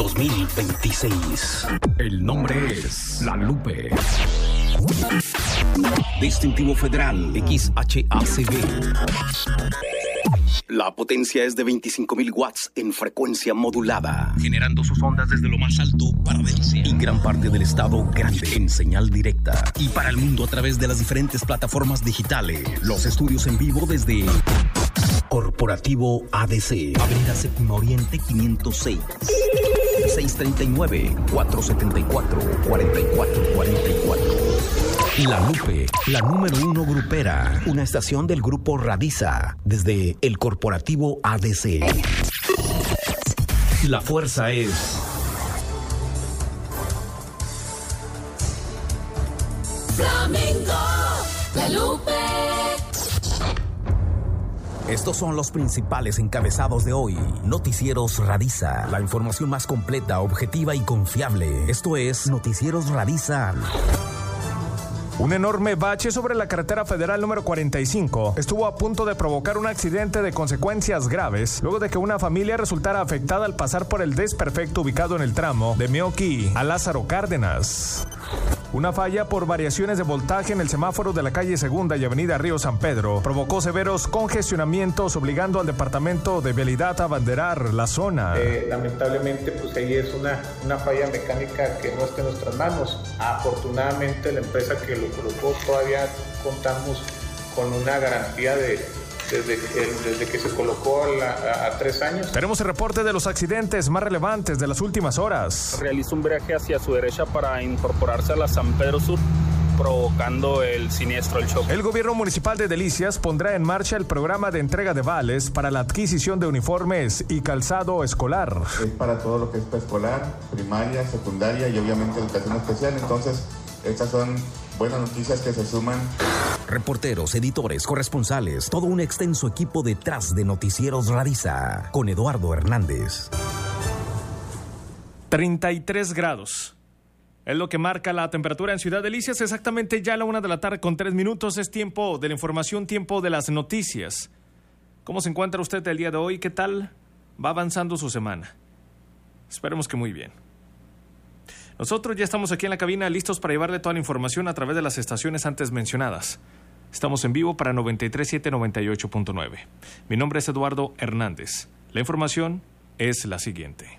2026. El nombre es La Lupe. Distintivo Federal XHACB. La potencia es de 25.000 watts en frecuencia modulada, generando sus ondas desde lo más alto para Delcia y gran parte del estado grande en señal directa y para el mundo a través de las diferentes plataformas digitales. Los estudios en vivo desde Corporativo ADC, Avenida Séptima Oriente 506, 639-474-4444. La Lupe, la número 1 grupera, una estación del grupo Radiza, desde el Corporativo ADC. La fuerza es Flamenco, La Lupe. Estos son los principales encabezados de hoy. Noticieros Radiza, la información más completa, objetiva y confiable. Esto es Noticieros Radiza. Un enorme bache sobre la carretera federal número 45 estuvo a punto de provocar un accidente de consecuencias graves luego de que una familia resultara afectada al pasar por el desperfecto ubicado en el tramo de Meoqui a Lázaro Cárdenas. Una falla por variaciones de voltaje en el semáforo de la calle Segunda y Avenida Río San Pedro provocó severos congestionamientos, obligando al Departamento de Vialidad a abanderar la zona. Lamentablemente, pues ahí es una falla mecánica que no está en nuestras manos. Afortunadamente, la empresa que lo colocó todavía contamos con una garantía desde que se colocó a 3 años. Tenemos el reporte de los accidentes más relevantes de las últimas horas. Realizó un viraje hacia su derecha para incorporarse a la San Pedro Sur, provocando el siniestro, el choque. El gobierno municipal de Delicias pondrá en marcha el programa de entrega de vales para la adquisición de uniformes y calzado escolar. Es para todo lo que es preescolar, primaria, secundaria y obviamente educación especial. Entonces, estas son buenas noticias que se suman. Reporteros, editores, corresponsales, todo un extenso equipo detrás de Noticieros Radiza, con Eduardo Hernández. 33 grados. Es lo que marca la temperatura en Ciudad Delicias, exactamente ya a la 1:03 p.m. Es tiempo de la información, tiempo de las noticias. ¿Cómo se encuentra usted el día de hoy? ¿Qué tal va avanzando su semana? Esperemos que muy bien. Nosotros ya estamos aquí en la cabina listos para llevarle toda la información a través de las estaciones antes mencionadas. Estamos en vivo para 93.7, 98.9. Mi nombre es Eduardo Hernández. La información es la siguiente.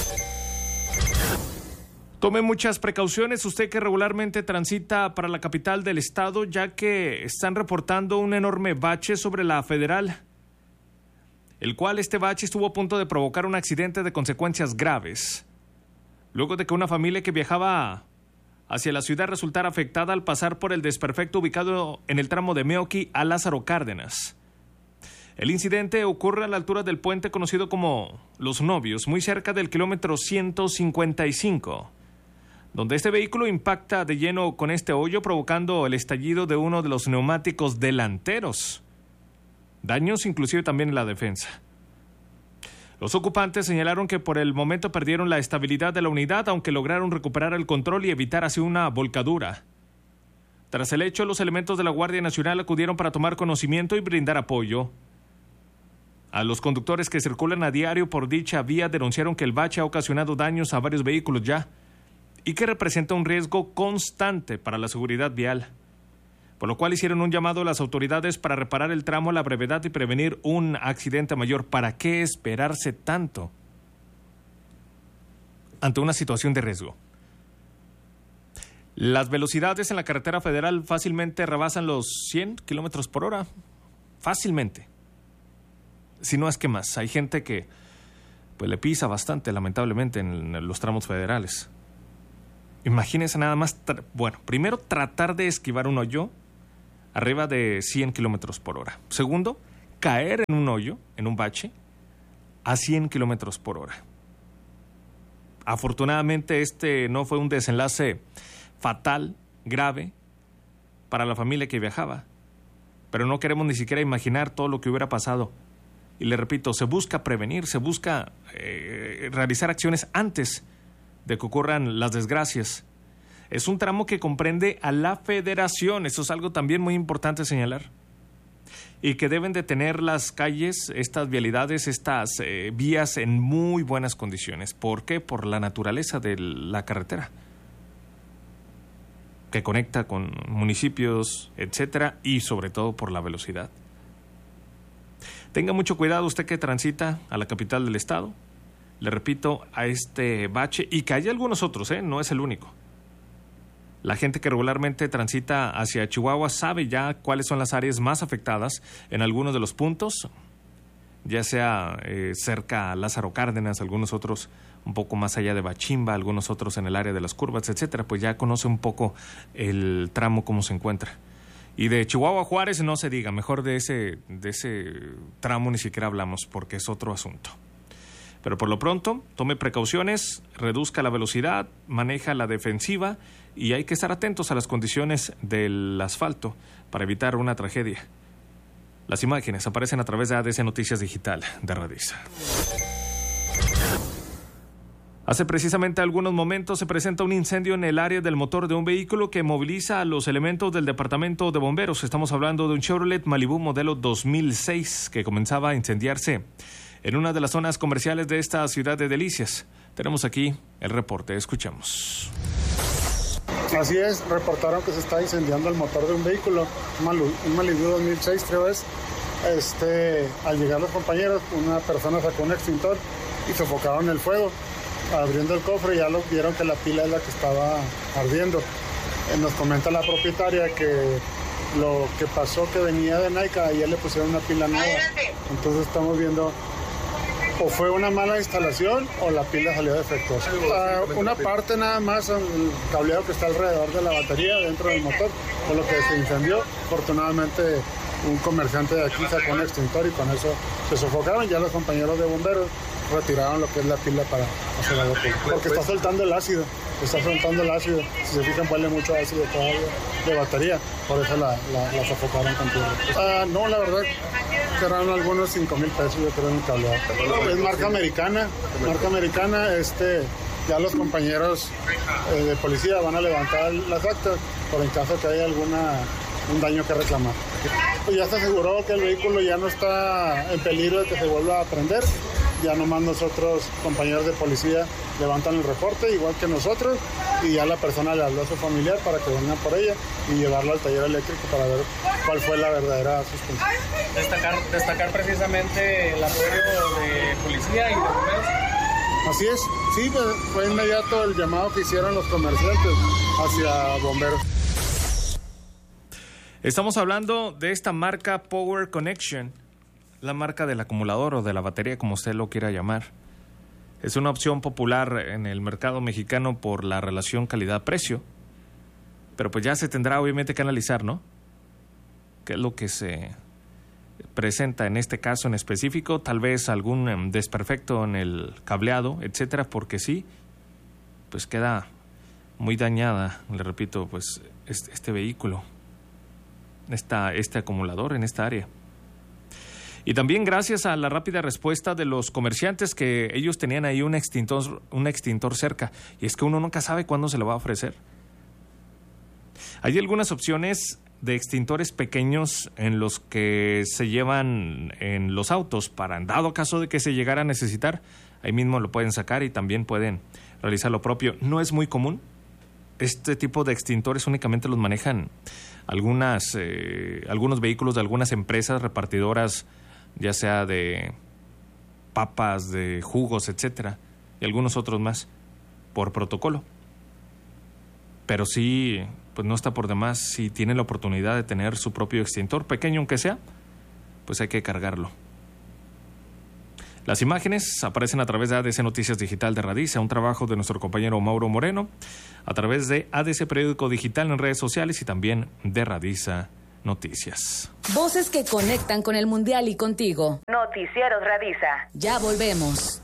Tome muchas precauciones usted que regularmente transita para la capital del estado, ya que están reportando un enorme bache sobre la federal, el cual este bache estuvo a punto de provocar un accidente de consecuencias graves, luego de que una familia que viajaba hacia la ciudad resultara afectada al pasar por el desperfecto ubicado en el tramo de Meoqui a Lázaro Cárdenas. El incidente ocurre a la altura del puente conocido como Los Novios, muy cerca del kilómetro 155, donde este vehículo impacta de lleno con este hoyo, provocando el estallido de uno de los neumáticos delanteros. Daños inclusive también en la defensa. Los ocupantes señalaron que por el momento perdieron la estabilidad de la unidad, aunque lograron recuperar el control y evitar así una volcadura. Tras el hecho, los elementos de la Guardia Nacional acudieron para tomar conocimiento y brindar apoyo. A los conductores que circulan a diario por dicha vía denunciaron que el bache ha ocasionado daños a varios vehículos ya y que representa un riesgo constante para la seguridad vial, por lo cual hicieron un llamado a las autoridades para reparar el tramo a la brevedad y prevenir un accidente mayor. ¿Para qué esperarse tanto ante una situación de riesgo? Las velocidades en la carretera federal fácilmente rebasan los 100 kilómetros por hora. Fácilmente. Si no es que más. Hay gente que pues le pisa bastante, lamentablemente, en los tramos federales. Imagínense nada más, primero tratar de esquivar un hoyo arriba de 100 kilómetros por hora. Segundo, caer en un hoyo, en un bache, a 100 kilómetros por hora. Afortunadamente este no fue un desenlace fatal, grave, para la familia que viajaba. Pero no queremos ni siquiera imaginar todo lo que hubiera pasado. Y le repito, se busca prevenir, se busca realizar acciones antes de que ocurran las desgracias. Es un tramo que comprende a la Federación, eso es algo también muy importante señalar. y que deben de tener las calles, estas vialidades, estas vías en muy buenas condiciones. ¿Por qué? Por la naturaleza de la carretera, que conecta con municipios, etcétera, y sobre todo por la velocidad. Tenga mucho cuidado usted que transita a la capital del estado. Le repito, a este bache, y que hay algunos otros, no es el único. La gente que regularmente transita hacia Chihuahua sabe ya cuáles son las áreas más afectadas en algunos de los puntos, ya sea cerca a Lázaro Cárdenas, algunos otros un poco más allá de Bachimba, algunos otros en el área de las curvas, etcétera. Pues ya conoce un poco el tramo, cómo se encuentra. Y de Chihuahua a Juárez no se diga, mejor de ese tramo ni siquiera hablamos porque es otro asunto. Pero por lo pronto, tome precauciones, reduzca la velocidad, maneja la defensiva y hay que estar atentos a las condiciones del asfalto para evitar una tragedia. Las imágenes aparecen a través de ADC Noticias Digital de Radisa. Hace precisamente algunos momentos se presenta un incendio en el área del motor de un vehículo que moviliza a los elementos del Departamento de Bomberos. Estamos hablando de un Chevrolet Malibu modelo 2006 que comenzaba a incendiarse en una de las zonas comerciales de esta ciudad de Delicias. Tenemos aquí el reporte, escuchamos. Así es, reportaron que se está incendiando el motor de un vehículo, un Malibu 2006 creo es. Al llegar los compañeros, una persona sacó un extintor y sofocaron el fuego. Abriendo el cofre ya vieron que la pila es la que estaba ardiendo. Nos comenta la propietaria que lo que pasó que venía de Naica, y ya le pusieron una pila nueva. Entonces estamos viendo o fue una mala instalación o la pila salió defectuosa. Una parte nada más, el cableado que está alrededor de la batería dentro del motor, fue lo que se incendió. Afortunadamente un comerciante de aquí sacó un extintor y con eso se sofocaron. Ya los compañeros de bomberos retiraron lo que es la pila para hacer la botella. Porque está soltando el ácido. Si se fijan, huele mucho ácido todavía de batería. Por eso la sofocaron con tierra. No, la verdad, cerraron algunos 5,000 pesos, yo creo, en el cableado. Es marca americana. Ya los compañeros de policía van a levantar las actas por en caso que haya un daño que reclamar. Pues ya se aseguró que el vehículo ya no está en peligro de que se vuelva a prender. Ya nomás nosotros, compañeros de policía, levantan el reporte, igual que nosotros, y ya la persona le habló a su familiar para que vengan por ella y llevarla al taller eléctrico para ver cuál fue la verdadera suspensión. Destacar precisamente el apoyo de policía y de bomberos. Así es, sí, fue inmediato el llamado que hicieron los comerciantes hacia bomberos. Estamos hablando de esta marca Power Connection, la marca del acumulador o de la batería, como usted lo quiera llamar. Es una opción popular en el mercado mexicano por la relación calidad-precio, pero pues ya se tendrá obviamente que analizar, ¿no? ¿Qué es lo que se presenta en este caso en específico? Tal vez algún desperfecto en el cableado, etcétera, porque sí, pues queda muy dañada, le repito, pues este vehículo, este acumulador en esta área. Y también gracias a la rápida respuesta de los comerciantes, que ellos tenían ahí un extintor cerca, y es que uno nunca sabe cuándo se lo va a ofrecer. Hay algunas opciones de extintores pequeños en los que se llevan en los autos para, en dado caso de que se llegara a necesitar, ahí mismo lo pueden sacar y también pueden realizar lo propio. No es muy común. Este tipo de extintores únicamente los manejan algunos vehículos de algunas empresas repartidoras, ya sea de papas, de jugos, etcétera, y algunos otros más, por protocolo. Pero sí, pues no está por demás, si tienen la oportunidad de tener su propio extintor, pequeño aunque sea, pues hay que cargarlo. Las imágenes aparecen a través de ADC Noticias Digital de Radisa, un trabajo de nuestro compañero Mauro Moreno, a través de ADC Periódico Digital en redes sociales y también de Radisa Noticias. Voces que conectan con el Mundial y contigo. Noticieros Radisa. Ya volvemos.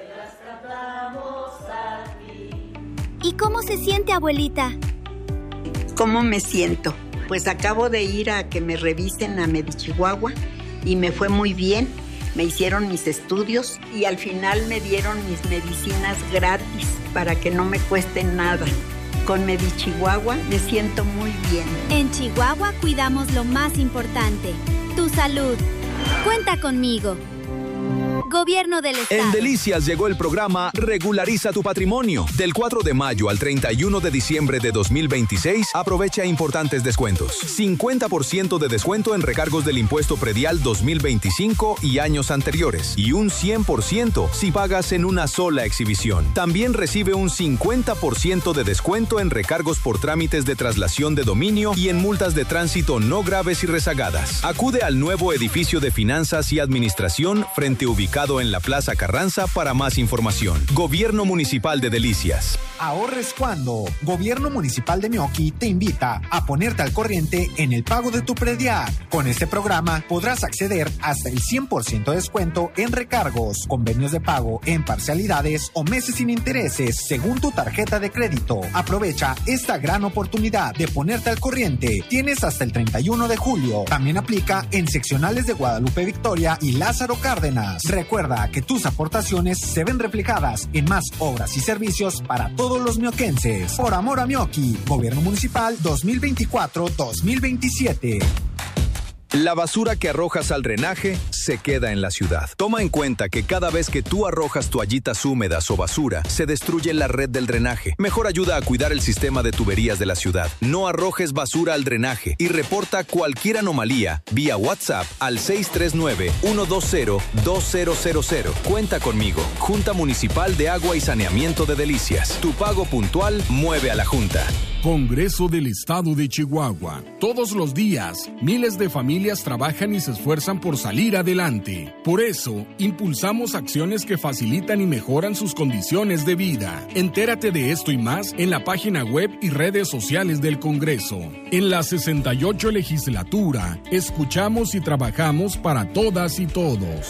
¿Y cómo se siente, abuelita? ¿Cómo me siento? Pues acabo de ir a que me revisen a Medichihuahua y me fue muy bien. Me hicieron mis estudios y al final me dieron mis medicinas gratis para que no me cueste nada. Con Medichihuahua me siento muy bien. En Chihuahua cuidamos lo más importante, Tu salud. Cuenta conmigo. Gobierno del Estado. En Delicias llegó el programa Regulariza tu Patrimonio. Del 4 de mayo al 31 de diciembre de 2026, aprovecha importantes descuentos. 50% de descuento en recargos del impuesto predial 2025 y años anteriores. Y un 100% si pagas en una sola exhibición. También recibe un 50% de descuento en recargos por trámites de traslación de dominio y en multas de tránsito no graves y rezagadas. Acude al nuevo edificio de Finanzas y Administración frente ubicado en la Plaza Carranza para más información. Gobierno Municipal de Delicias. Ahorres cuando. Gobierno Municipal de Meoqui te invita a ponerte al corriente en el pago de tu predial. Con este programa podrás acceder hasta el 100% de descuento en recargos, convenios de pago en parcialidades o meses sin intereses según tu tarjeta de crédito. Aprovecha esta gran oportunidad de ponerte al corriente. Tienes hasta el 31 de julio. También aplica en seccionales de Guadalupe Victoria y Lázaro Cárdenas. Recuerda que tus aportaciones se ven reflejadas en más obras y servicios para todos los mioquenses. Por amor a Meoqui, Gobierno Municipal 2024-2027. La basura que arrojas al drenaje se queda en la ciudad. Toma en cuenta que cada vez que tú arrojas toallitas húmedas o basura, se destruye la red del drenaje. Mejor ayuda a cuidar el sistema de tuberías de la ciudad. No arrojes basura al drenaje y reporta cualquier anomalía vía WhatsApp al 639-120-2000. Cuenta conmigo. Junta Municipal de Agua y Saneamiento de Delicias. Tu pago puntual mueve a la Junta. Congreso del Estado de Chihuahua. Todos los días, miles de familias trabajan y se esfuerzan por salir adelante. Por eso, impulsamos acciones que facilitan y mejoran sus condiciones de vida. Entérate de esto y más en la página web y redes sociales del Congreso. En la 68 legislatura, escuchamos y trabajamos para todas y todos.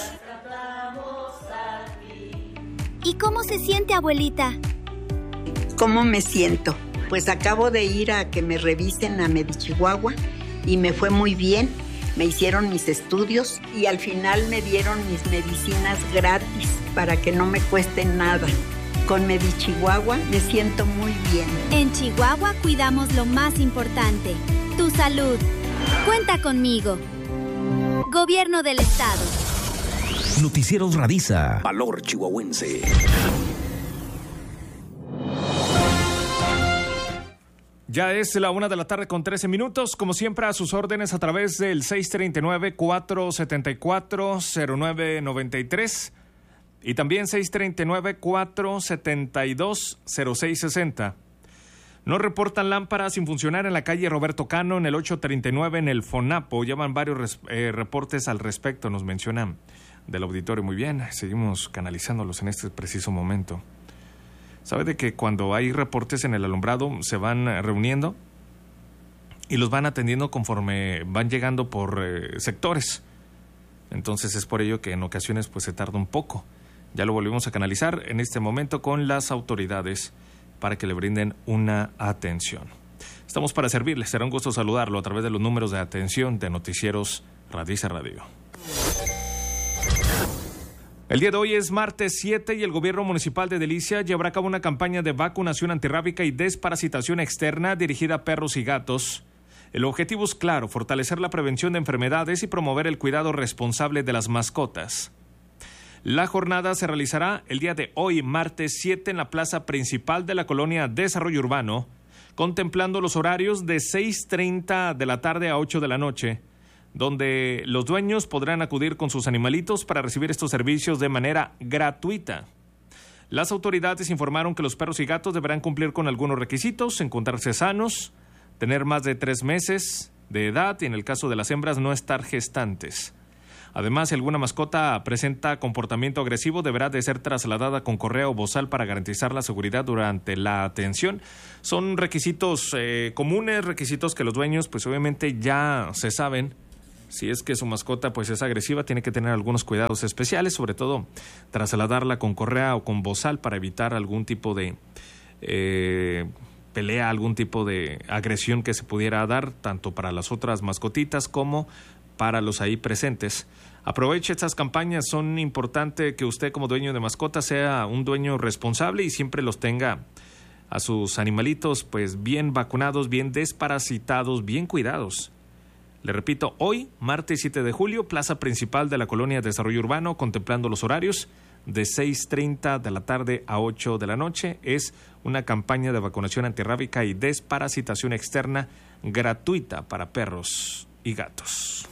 ¿Y cómo se siente, abuelita? ¿Cómo me siento? Pues acabo de ir a que me revisen a Medichihuahua y me fue muy bien. Me hicieron mis estudios y al final me dieron mis medicinas gratis para que no me cuesten nada. Con Medichihuahua me siento muy bien. En Chihuahua cuidamos lo más importante, tu salud. Cuenta conmigo. Gobierno del Estado. Noticieros Radisa. Valor chihuahuense. Ya es la 1:13 p.m. Como siempre, a sus órdenes a través del 639-474-0993 y también 639-472-0660. No reportan lámparas sin funcionar en la calle Roberto Cano, en el 839 en el Fonapo. Llevan varios reportes al respecto, nos mencionan del auditorio. Muy bien, seguimos canalizándolos en este preciso momento. ¿Sabe de que cuando hay reportes en el alumbrado se van reuniendo y los van atendiendo conforme van llegando por sectores? Entonces es por ello que en ocasiones pues se tarda un poco. Ya lo volvimos a canalizar en este momento con las autoridades para que le brinden una atención. Estamos para servirles. Será un gusto saludarlo a través de los números de atención de Noticieros Radisa Radio. El día de hoy es martes 7 y el gobierno municipal de Delicias llevará a cabo una campaña de vacunación antirrábica y desparasitación externa dirigida a perros y gatos. El objetivo es claro, fortalecer la prevención de enfermedades y promover el cuidado responsable de las mascotas. La jornada se realizará el día de hoy, martes 7, en la plaza principal de la colonia Desarrollo Urbano, contemplando los horarios de 6:30 de la tarde a 8 de la noche, donde los dueños podrán acudir con sus animalitos para recibir estos servicios de manera gratuita. Las autoridades informaron que los perros y gatos deberán cumplir con algunos requisitos: encontrarse sanos, tener más de 3 meses de edad y en el caso de las hembras no estar gestantes. Además, si alguna mascota presenta comportamiento agresivo, deberá de ser trasladada con correa o bozal para garantizar la seguridad durante la atención. Son requisitos comunes, requisitos que los dueños pues obviamente ya se saben. Si es que su mascota pues es agresiva, tiene que tener algunos cuidados especiales, sobre todo trasladarla con correa o con bozal para evitar algún tipo de pelea, algún tipo de agresión que se pudiera dar, tanto para las otras mascotitas como para los ahí presentes. Aproveche estas campañas, son importantes que usted como dueño de mascota sea un dueño responsable y siempre los tenga a sus animalitos pues bien vacunados, bien desparasitados, bien cuidados. Le repito, hoy, martes 7 de julio, plaza principal de la Colonia de Desarrollo Urbano, contemplando los horarios de 6:30 de la tarde a 8 de la noche. Es una campaña de vacunación antirrábica y desparasitación externa gratuita para perros y gatos.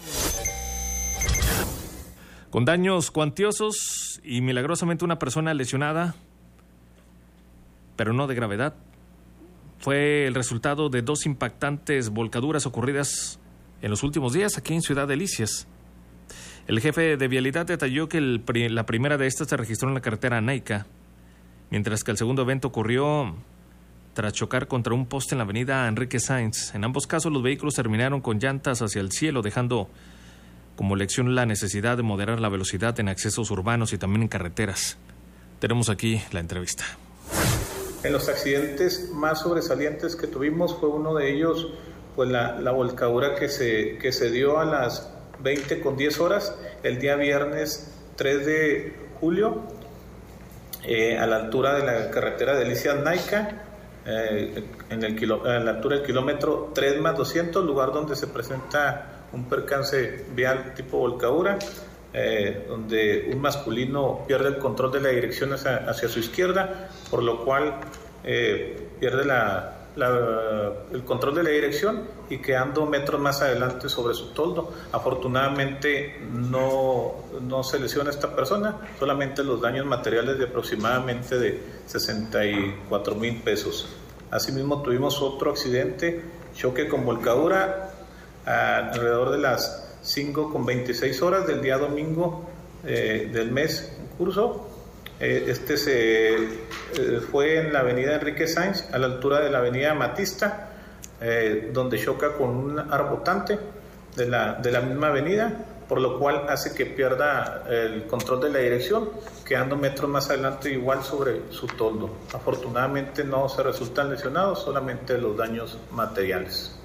Con daños cuantiosos y milagrosamente una persona lesionada, pero no de gravedad, fue el resultado de 2 impactantes volcaduras ocurridas en los últimos días aquí en Ciudad Delicias. El jefe de vialidad detalló que la primera de estas se registró en la carretera Naica, mientras que el segundo evento ocurrió tras chocar contra un poste en la avenida Enrique Sainz. En ambos casos los vehículos terminaron con llantas hacia el cielo, dejando como lección la necesidad de moderar la velocidad en accesos urbanos y también en carreteras. Tenemos aquí la entrevista. En los accidentes más sobresalientes que tuvimos fue uno de ellos, pues la volcadura que se dio a las 20:10 el día viernes 3 de julio a la altura de la carretera Delicias-Naica, a la altura del kilómetro 3+200, lugar donde se presenta un percance vial tipo volcadura, donde un masculino pierde el control de la dirección hacia su izquierda, por lo cual pierde el control de la dirección y quedando metros más adelante sobre su toldo. Afortunadamente no se lesiona esta persona, solamente los daños materiales de aproximadamente de 64,000 pesos. Asimismo tuvimos otro accidente, choque con volcadura alrededor de las 5:26 del día domingo del mes en curso. Fue en la avenida Enrique Sainz, a la altura de la avenida Amatista, donde choca con un arbotante de la misma avenida, por lo cual hace que pierda el control de la dirección, quedando metros más adelante igual sobre su toldo. Afortunadamente no se resultan lesionados, solamente los daños materiales.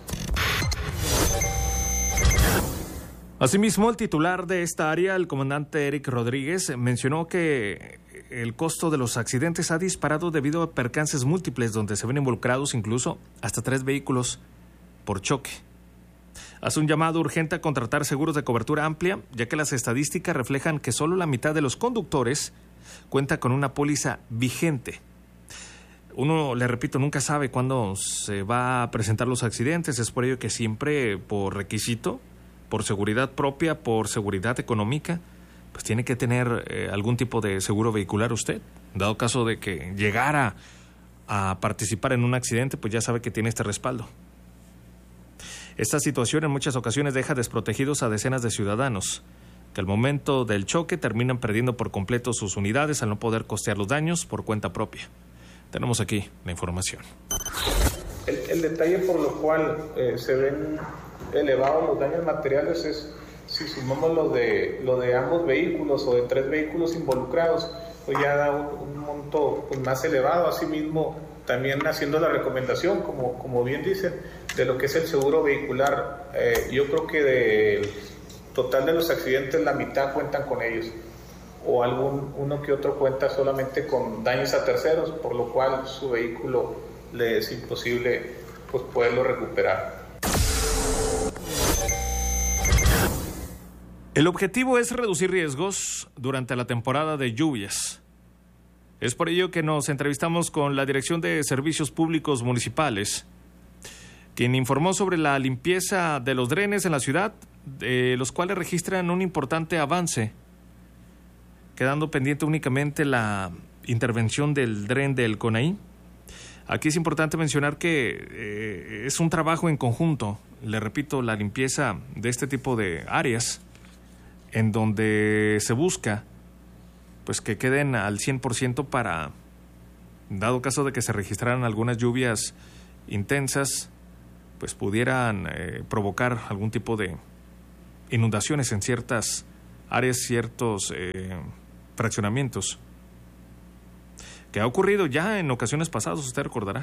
Asimismo, el titular de esta área, el comandante Eric Rodríguez, mencionó que el costo de los accidentes ha disparado debido a percances múltiples donde se ven involucrados incluso hasta 3 vehículos por choque. Hace un llamado urgente a contratar seguros de cobertura amplia, ya que las estadísticas reflejan que solo la mitad de los conductores cuenta con una póliza vigente. Uno, le repito, nunca sabe cuándo se va a presentar los accidentes, es por ello que siempre, por requisito, por seguridad propia, por seguridad económica, pues tiene que tener algún tipo de seguro vehicular usted. Dado caso de que llegara a participar en un accidente, pues ya sabe que tiene este respaldo. Esta situación en muchas ocasiones deja desprotegidos a decenas de ciudadanos, que al momento del choque terminan perdiendo por completo sus unidades al no poder costear los daños por cuenta propia. Tenemos aquí la información. El detalle por lo cual se ven elevados los daños materiales es si sumamos lo de ambos vehículos o de 3 vehículos involucrados, pues ya da un monto pues, más elevado. Asimismo, también haciendo la recomendación, como bien dicen, de lo que es el seguro vehicular. Yo creo que del total de los accidentes la mitad cuentan con ellos, o uno que otro cuenta solamente con daños a terceros, por lo cual su vehículo le es imposible pues, poderlo recuperar. El objetivo es reducir riesgos durante la temporada de lluvias. Es por ello que nos entrevistamos con la Dirección de Servicios Públicos Municipales, quien informó sobre la limpieza de los drenes en la ciudad, los cuales registran un importante avance, quedando pendiente únicamente la intervención del dren del Conaí. Aquí es importante mencionar que es un trabajo en conjunto, le repito, la limpieza de este tipo de áreas, en donde se busca pues que queden al 100% para, dado caso de que se registraran algunas lluvias intensas, pues pudieran provocar algún tipo de inundaciones en ciertas áreas, ciertos fraccionamientos, que ha ocurrido ya en ocasiones pasadas, usted recordará.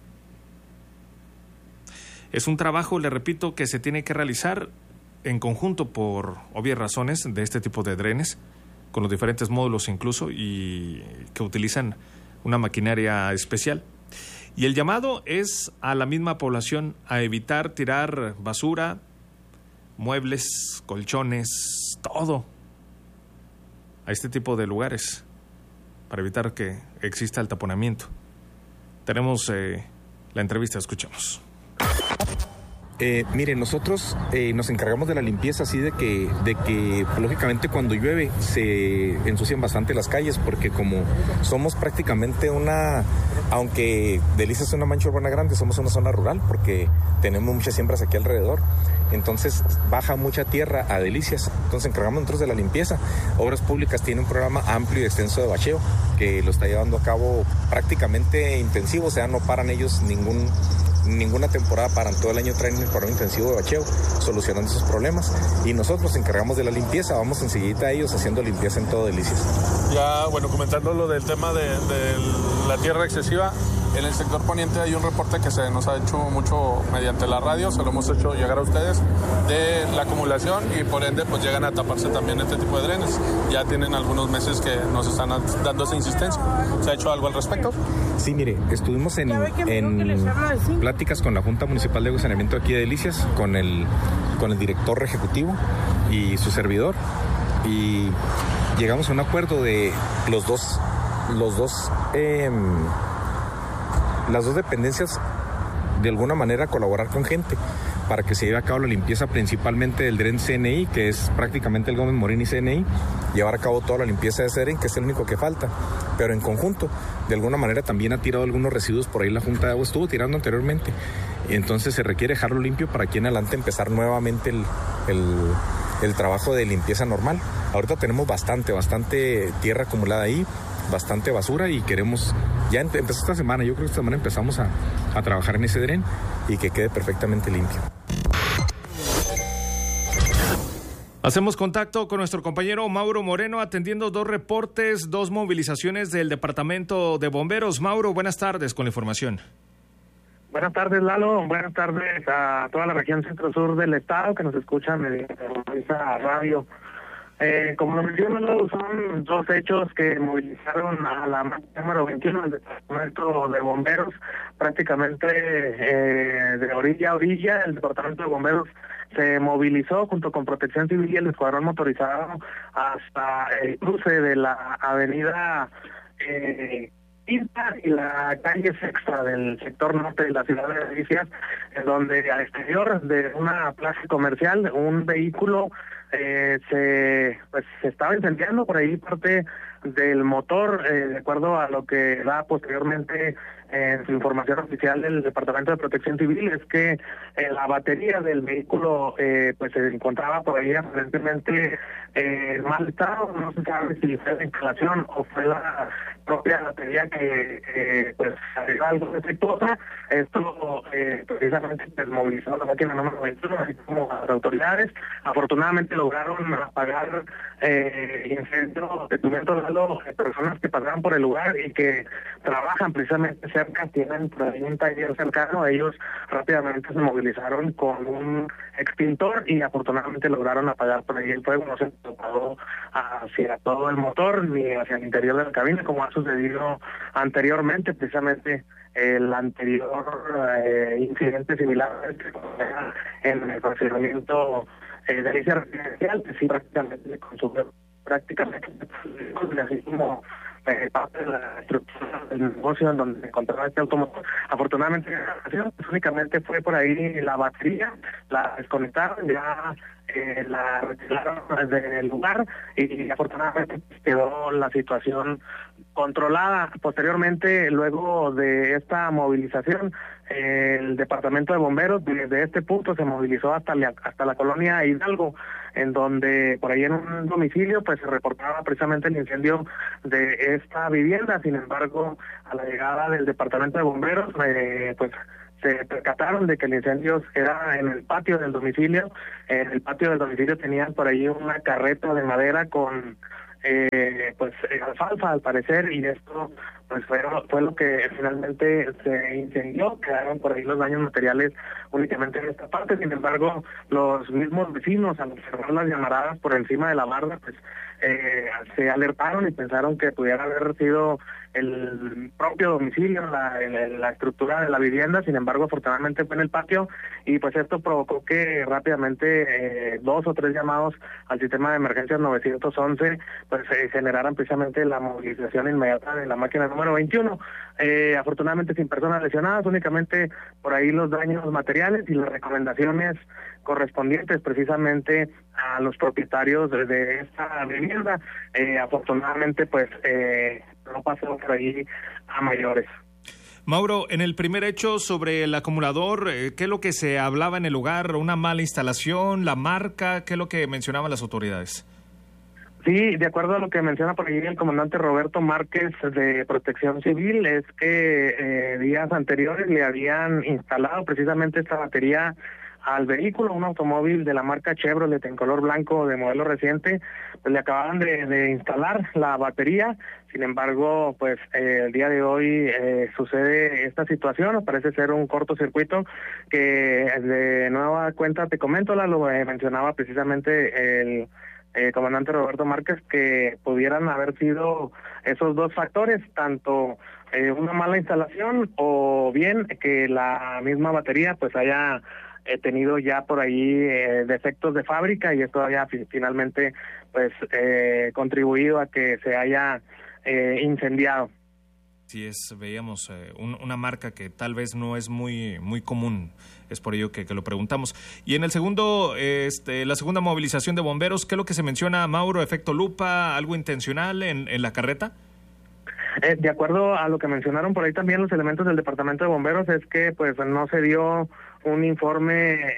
Es un trabajo, le repito, que se tiene que realizar en conjunto por obvias razones de este tipo de drenes, con los diferentes módulos incluso, y que utilizan una maquinaria especial. Y el llamado es a la misma población a evitar tirar basura muebles, colchones, todo a este tipo de lugares para evitar que exista el taponamiento. Tenemos la entrevista, escuchamos. Mire, nosotros nos encargamos de la limpieza así de que lógicamente cuando llueve se ensucian bastante las calles, porque como somos prácticamente aunque Delicias es una mancha urbana grande, somos una zona rural porque tenemos muchas siembras aquí alrededor, entonces baja mucha tierra a Delicias, entonces encargamos nosotros de la limpieza. Obras Públicas tiene un programa amplio y extenso de bacheo que lo está llevando a cabo prácticamente intensivo, o sea, no paran ellos ninguna temporada, paran todo el año, traen un programa intensivo de bacheo solucionando esos problemas, y nosotros nos encargamos de la limpieza, vamos enseguida a ellos haciendo limpieza en todo Delicias. Ya, bueno, comentando lo del tema de la tierra excesiva, en el sector poniente hay un reporte que se nos ha hecho mucho mediante la radio, se lo hemos hecho llegar a ustedes, de la acumulación, y por ende pues llegan a taparse también este tipo de drenes. Ya tienen algunos meses que nos están dando esa insistencia. ¿Se ha hecho algo al respecto? Sí, mire, estuvimos en pláticas con la Junta Municipal de Saneamiento aquí de Delicias, con el director ejecutivo y su servidor, y llegamos a un acuerdo de las dos dependencias de alguna manera colaborar con gente para que se lleve a cabo la limpieza principalmente del dren CNI, que es prácticamente el Gómez Morín y CNI, llevar a cabo toda la limpieza de ese dren, que es el único que falta, pero en conjunto, de alguna manera también ha tirado algunos residuos por ahí la Junta de Agua, estuvo tirando anteriormente, entonces se requiere dejarlo limpio para aquí en adelante empezar nuevamente el trabajo de limpieza normal. Ahorita tenemos bastante tierra acumulada ahí, bastante basura, y queremos, ya empezó esta semana, yo creo que esta semana empezamos a trabajar en ese dren y que quede perfectamente limpio. Hacemos contacto con nuestro compañero Mauro Moreno, atendiendo 2 reportes, 2 movilizaciones del Departamento de Bomberos. Mauro, buenas tardes con la información. Buenas tardes, Lalo. Buenas tardes a toda la región centro-sur del estado que nos escuchan mediante esta radio. Como lo mencionó, son 2 hechos que movilizaron a la marcha número 21 del Departamento de Bomberos, prácticamente de orilla a orilla. El Departamento de Bomberos se movilizó junto con Protección Civil y el Escuadrón Motorizado hasta el cruce de la avenida Quinta y la calle Sexta del sector norte de la ciudad de Delicias, en donde al exterior de una plaza comercial un vehículo se estaba incendiando. Por ahí parte del motor, de acuerdo a lo que da posteriormente en su información oficial del Departamento de Protección Civil, es que la batería del vehículo se encontraba por ahí aparentemente en mal estado. No se sabe si fue la instalación o fue la propia batería que salió algo defectuosa. Esto precisamente desmovilizó la máquina número 21, así como las autoridades. Afortunadamente lograron apagar incendio, detuvimiento de personas que pasaban por el lugar y que trabajan precisamente cerca, tienen por ahí un taller cercano. Ellos rápidamente se movilizaron con un extintor y afortunadamente lograron apagar por ahí el fuego. No se propagó hacia todo el motor ni hacia el interior de la cabina, como ha sucedido anteriormente. Precisamente el anterior incidente similar en el funcionamiento de Delicias Residencial, que sí prácticamente consumió así como parte de la estructura del negocio en donde se encontraba este automóvil. Afortunadamente únicamente fue por ahí la batería, la desconectaron, ya la retiraron del lugar y afortunadamente quedó la situación controlada. Posteriormente, luego de esta movilización, el Departamento de Bomberos desde este punto se movilizó hasta la colonia Hidalgo, en donde por ahí en un domicilio se reportaba precisamente el incendio de esta vivienda. Sin embargo, a la llegada del Departamento de Bomberos se percataron de que el incendio era en el patio del domicilio. En el patio del domicilio tenían por ahí una carreta de madera con alfalfa al parecer, y esto pues fue lo que finalmente se incendió. Quedaron por ahí los daños materiales únicamente en esta parte. Sin embargo, los mismos vecinos, al observar las llamaradas por encima de la barda, pues se alertaron y pensaron que pudiera haber sido el propio domicilio, la estructura de la vivienda. Sin embargo, afortunadamente fue en el patio, y pues esto provocó que rápidamente 2 o 3 llamados al sistema de emergencias 911 pues generaran precisamente la movilización inmediata de la máquina número 21. Afortunadamente sin personas lesionadas, únicamente por ahí los daños materiales y las recomendaciones correspondientes precisamente a los propietarios de esta vivienda. Afortunadamente pues no pasó por ahí a mayores. Mauro, en el primer hecho sobre el acumulador, ¿qué es lo que se hablaba en el lugar? ¿Una mala instalación? ¿La marca? ¿Qué es lo que mencionaban las autoridades? Sí, de acuerdo a lo que menciona por ahí el comandante Roberto Márquez de Protección Civil, es que días anteriores le habían instalado precisamente esta batería al vehículo, un automóvil de la marca Chevrolet en color blanco de modelo reciente. Pues le acababan de instalar la batería. Sin embargo, pues el día de hoy sucede esta situación. Parece ser un cortocircuito que de nueva cuenta te comento, lo mencionaba precisamente el comandante Roberto Márquez, que pudieran haber sido esos dos factores, tanto una mala instalación o bien que la misma batería pues haya tenido ya por ahí defectos de fábrica, y esto haya finalmente pues contribuido a que se haya incendiado. Sí, veíamos una marca que tal vez no es muy común, es por ello que lo preguntamos. Y en el segundo, la segunda movilización de bomberos, ¿qué es lo que se menciona, Mauro? ¿Efecto lupa, algo intencional en la carreta? De acuerdo a lo que mencionaron por ahí también los elementos del departamento de bomberos, es que pues no se dio un informe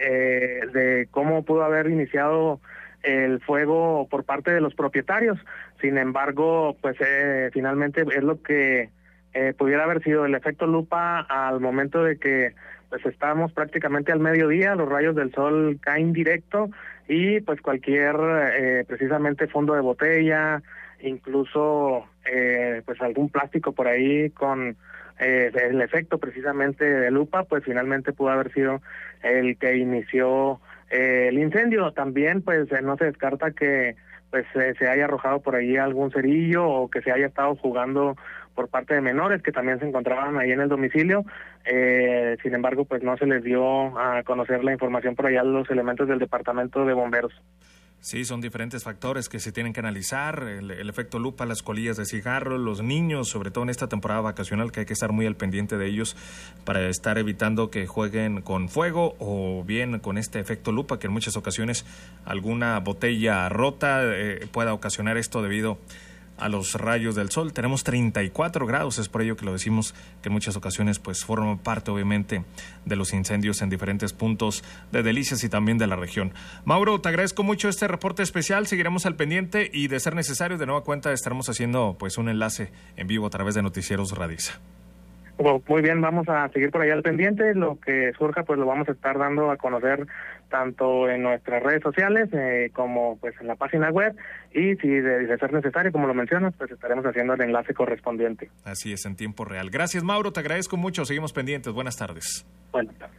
de cómo pudo haber iniciado el fuego por parte de los propietarios. Sin embargo, pues finalmente es lo que pudiera haber sido el efecto lupa al momento de que pues estamos prácticamente al mediodía, los rayos del sol caen directo, y pues cualquier precisamente fondo de botella, incluso pues algún plástico por ahí con el efecto precisamente de lupa, pues finalmente pudo haber sido el que inició el incendio. También pues no se descarta que pues se haya arrojado por ahí algún cerillo, o que se haya estado jugando por parte de menores que también se encontraban ahí en el domicilio. Sin embargo, pues no se les dio a conocer la información por allá a los elementos del departamento de bomberos. Sí, son diferentes factores que se tienen que analizar, el efecto lupa, las colillas de cigarro, los niños, sobre todo en esta temporada vacacional, que hay que estar muy al pendiente de ellos para estar evitando que jueguen con fuego o bien con este efecto lupa, que en muchas ocasiones alguna botella rota pueda ocasionar esto debido a los rayos del sol. Tenemos 34 grados, es por ello que lo decimos, que en muchas ocasiones pues forma parte obviamente de los incendios en diferentes puntos de Delicias y también de la región. Mauro, te agradezco mucho este reporte especial, seguiremos al pendiente y de ser necesario de nueva cuenta estaremos haciendo pues un enlace en vivo a través de Noticieros Radiza. Bueno, muy bien, vamos a seguir por allá al pendiente. Lo que surja pues lo vamos a estar dando a conocer tanto en nuestras redes sociales como pues en la página web, y si de ser necesario, como lo mencionas, pues estaremos haciendo el enlace correspondiente. Así es, en tiempo real. Gracias, Mauro, te agradezco mucho, seguimos pendientes. Buenas tardes. Buenas tardes.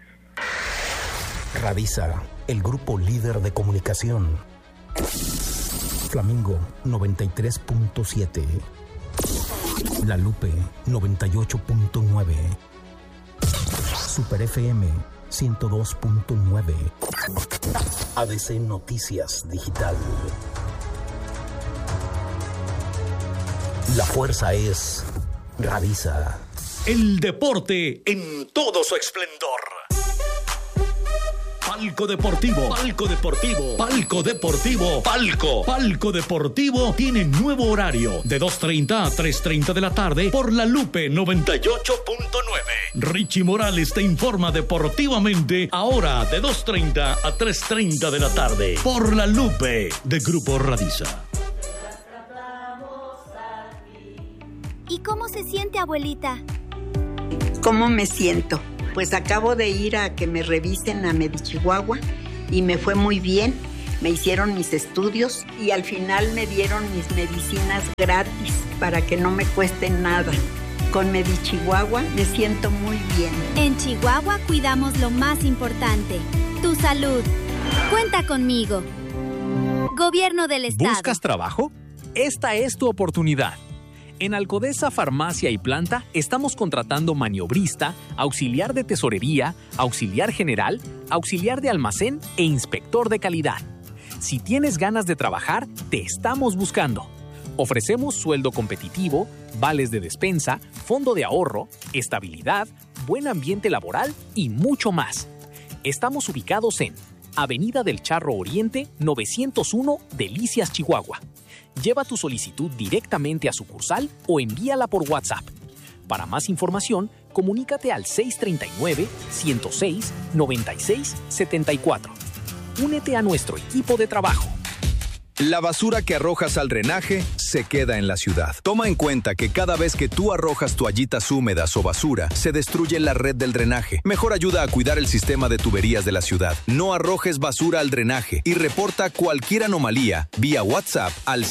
Radiza, el grupo líder de comunicación. Flamingo 93.7. La Lupe 98.9. Super FM 102.9. ADC Noticias Digital. La fuerza es Radiza. El deporte en todo su esplendor. Palco Deportivo, Palco Deportivo, Palco Deportivo, Palco Deportivo tiene nuevo horario de 2:30 a 3:30 de la tarde por La Lupe 98.9. Richie Morales te informa deportivamente ahora de 2:30 a 3:30 de la tarde por La Lupe de Grupo Radiza. ¿Y cómo se siente, abuelita? ¿Cómo me siento? Pues acabo de ir a que me revisen a Medichihuahua y me fue muy bien. Me hicieron mis estudios y al final me dieron mis medicinas gratis para que no me cueste nada. Con Medichihuahua me siento muy bien. En Chihuahua cuidamos lo más importante, tu salud. Cuenta conmigo. Gobierno del Estado. ¿Buscas trabajo? Esta es tu oportunidad. En Alcodesa Farmacia y Planta estamos contratando maniobrista, auxiliar de tesorería, auxiliar general, auxiliar de almacén e inspector de calidad. Si tienes ganas de trabajar, te estamos buscando. Ofrecemos sueldo competitivo, vales de despensa, fondo de ahorro, estabilidad, buen ambiente laboral y mucho más. Estamos ubicados en Avenida del Charro Oriente, 901, Delicias, Chihuahua. Lleva tu solicitud directamente a sucursal o envíala por WhatsApp. Para más información, comunícate al 639-106-9674. Únete a nuestro equipo de trabajo. La basura que arrojas al drenaje se queda en la ciudad. Toma en cuenta que cada vez que tú arrojas toallitas húmedas o basura, se destruye la red del drenaje. Mejor ayuda a cuidar el sistema de tuberías de la ciudad. No arrojes basura al drenaje y reporta cualquier anomalía vía WhatsApp al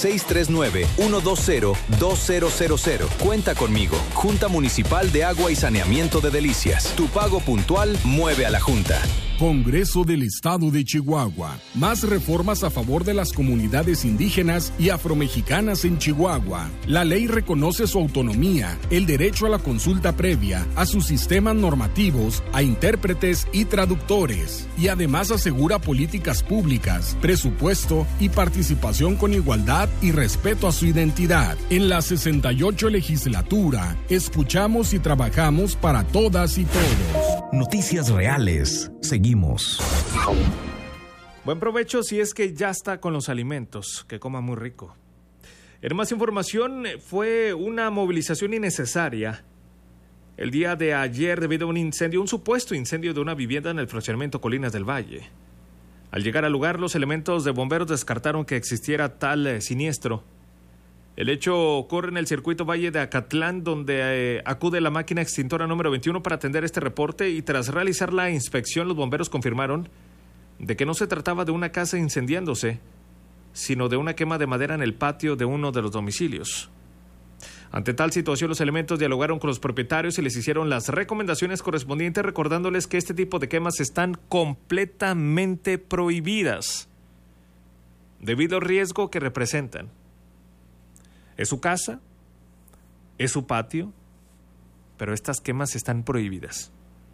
639-120-2000. Cuenta conmigo. Junta Municipal de Agua y Saneamiento de Delicias. Tu pago puntual mueve a la Junta. Congreso del Estado de Chihuahua. Más reformas a favor de las comunidades indígenas y afromexicanas en Chihuahua. La ley reconoce su autonomía, el derecho a la consulta previa, a sus sistemas normativos, a intérpretes y traductores. Y además asegura políticas públicas, presupuesto y participación con igualdad y respeto a su identidad. En la 68 legislatura, escuchamos y trabajamos para todas y todos. Noticias reales. Seguimos. Buen provecho si es que ya está con los alimentos, que coma muy rico. En más información, fue una movilización innecesaria el día de ayer debido a un supuesto incendio de una vivienda en el fraccionamiento Colinas del Valle. Al llegar al lugar, los elementos de bomberos descartaron que existiera tal siniestro. El hecho ocurre en el circuito Valle de Acatlán, donde acude la máquina extintora número 21 para atender este reporte, y tras realizar la inspección, los bomberos confirmaron de que no se trataba de una casa incendiándose, sino de una quema de madera en el patio de uno de los domicilios. Ante tal situación, los elementos dialogaron con los propietarios y les hicieron las recomendaciones correspondientes, recordándoles que este tipo de quemas están completamente prohibidas debido al riesgo que representan. Es su casa, es su patio, pero estas quemas están prohibidas.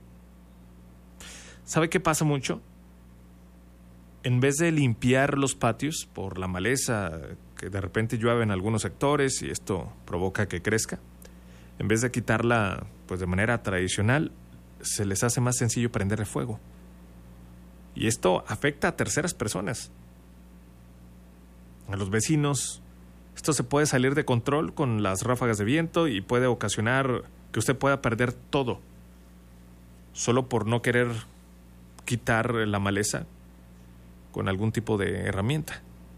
¿Sabe qué pasa mucho? En vez de limpiar los patios por la maleza que de repente llueve en algunos sectores y esto provoca que crezca, en vez de quitarla pues de manera tradicional, se les hace más sencillo prenderle fuego. Y esto afecta a terceras personas, a los vecinos. Esto se puede salir de control con las ráfagas de viento y puede ocasionar que usted pueda perder todo solo por no querer quitar la maleza con algún tipo de herramienta,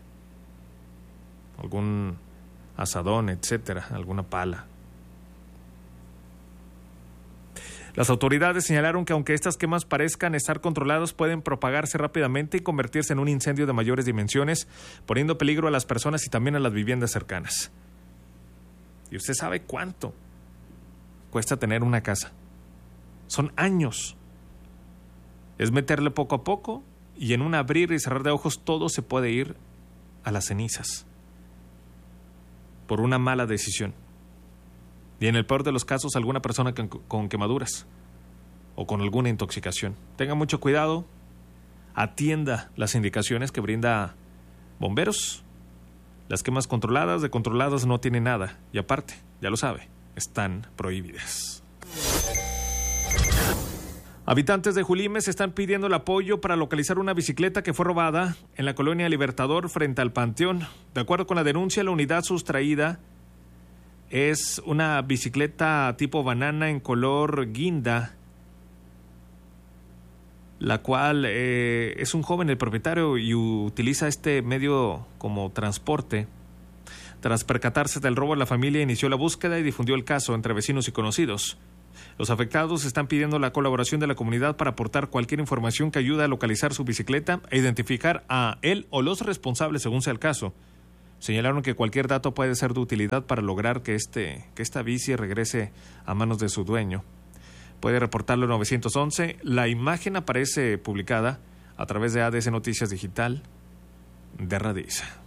algún asadón, etcétera, alguna pala. Las autoridades señalaron que aunque estas quemas parezcan estar controladas, pueden propagarse rápidamente y convertirse en un incendio de mayores dimensiones, poniendo en peligro a las personas y también a las viviendas cercanas. ¿Y usted sabe cuánto cuesta tener una casa? Son años. Es meterle poco a poco y en un abrir y cerrar de ojos todo se puede ir a las cenizas por una mala decisión. Y en el peor de los casos, alguna persona con quemaduras o con alguna intoxicación. Tenga mucho cuidado, atienda las indicaciones que brinda bomberos. Las quemas controladas, de controladas no tienen nada. Y aparte, ya lo sabe, están prohibidas. Habitantes de Julimes están pidiendo el apoyo para localizar una bicicleta que fue robada en la colonia Libertador frente al Panteón. De acuerdo con la denuncia, la unidad sustraída es una bicicleta tipo banana en color guinda, la cual es un joven el propietario y utiliza este medio como transporte. Tras percatarse del robo, la familia inició la búsqueda y difundió el caso entre vecinos y conocidos. Los afectados están pidiendo la colaboración de la comunidad para aportar cualquier información que ayude a localizar su bicicleta e identificar a él o los responsables según sea el caso. Señalaron que cualquier dato puede ser de utilidad para lograr que esta bici regrese a manos de su dueño. Puede reportarlo 911. La imagen aparece publicada a través de ADS Noticias Digital de Radiza.